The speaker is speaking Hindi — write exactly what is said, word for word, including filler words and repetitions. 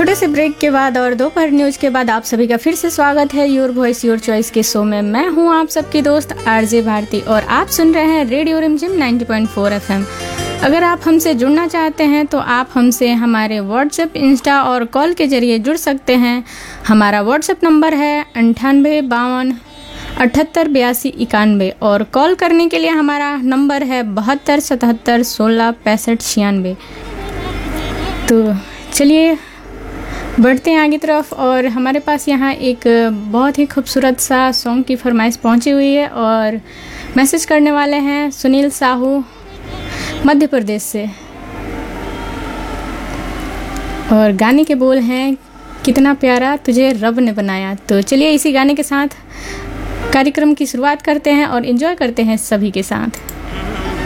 छोटे से ब्रेक के बाद और दोपहर न्यूज के बाद आप सभी का फिर से स्वागत है योर वॉइस योर चॉइस के शो में। मैं हूं आप सबकी दोस्त आरजे भारती और आप सुन रहे हैं रेडियो रिमझिम नब्बे पॉइंट चार एफएम। अगर आप हमसे जुड़ना चाहते हैं तो आप हमसे हमारे व्हाट्सएप, इंस्टा और कॉल के जरिए जुड़ सकते हैं। हमारा व्हाट्सएप नंबर है अंठानवे बावन अठहत्तर बयासी इक्यानवे और कॉल करने के लिए हमारा नंबर है बहत्तर सतहत्तर सोलह पैंसठ छियानवे। तो चलिए बढ़ते हैं आगे तरफ और हमारे पास यहाँ एक बहुत ही खूबसूरत सा सॉन्ग की फरमाइश पहुँची हुई है और मैसेज करने वाले हैं सुनील साहू मध्य प्रदेश से और गाने के बोल हैं कितना प्यारा तुझे रब ने बनाया। तो चलिए इसी गाने के साथ कार्यक्रम की शुरुआत करते हैं और एंजॉय करते हैं सभी के साथ।